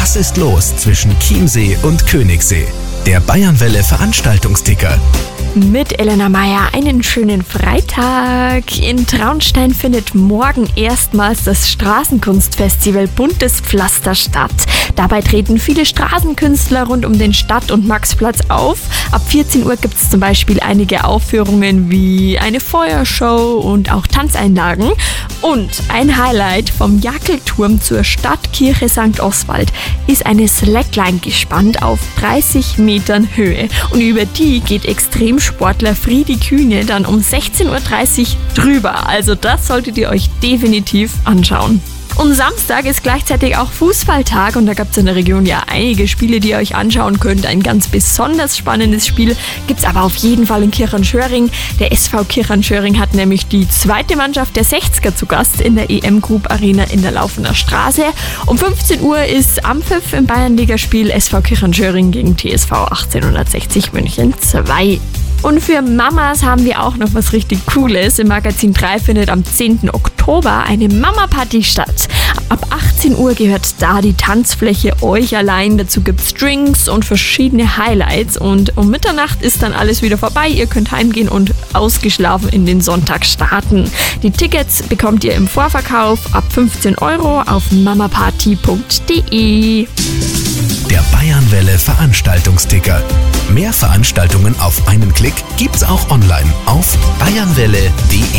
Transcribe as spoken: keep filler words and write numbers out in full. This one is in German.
Was ist los zwischen Chiemsee und Königssee? Der Bayernwelle Veranstaltungsticker. Mit Elena Meyer einen schönen Freitag. In Traunstein findet morgen erstmals das Straßenkunstfestival Buntes Pflaster statt. Dabei treten viele Straßenkünstler rund um den Stadt- und Maxplatz auf. Ab vierzehn Uhr gibt es zum Beispiel einige Aufführungen wie eine Feuershow und auch Tanzeinlagen. Und ein Highlight vom Jackelturm zur Stadtkirche Sankt Oswald ist eine Slackline gespannt auf dreißig Metern Höhe. Und über die geht Extremsportler Friedi Kühne dann um sechzehn Uhr dreißig drüber. Also das solltet ihr euch definitiv anschauen. Und Samstag ist gleichzeitig auch Fußballtag und da gibt es in der Region ja einige Spiele, die ihr euch anschauen könnt. Ein ganz besonders spannendes Spiel gibt es aber auf jeden Fall in Kirchernschöring. Der S V Kirchernschöring hat nämlich die zweite Mannschaft der sechziger zu Gast in der E M Group Arena in der Laufener Straße. Um fünfzehn Uhr ist Ampfiff im Bayernligaspiel S V Kirchernschöring gegen T S V achtzehnhundertsechzig München zwei. Und für Mamas haben wir auch noch was richtig Cooles. Im Magazin drei findet am zehnten Oktober eine Mama-Party statt. Ab achtzehn Uhr gehört da die Tanzfläche euch allein. Dazu gibt's Drinks und verschiedene Highlights. Und um Mitternacht ist dann alles wieder vorbei. Ihr könnt heimgehen und ausgeschlafen in den Sonntag starten. Die Tickets bekommt ihr im Vorverkauf ab fünfzehn Euro auf mamaparty punkt de. Der Bayernwelle Veranstaltungsticker. Mehr Veranstaltungen auf einen Klick gibt's auch online auf bayernwelle punkt de.